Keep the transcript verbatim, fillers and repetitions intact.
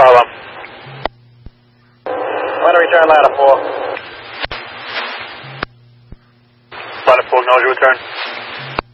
problem. Want to return ladder four. Ladder four, acknowledge your return.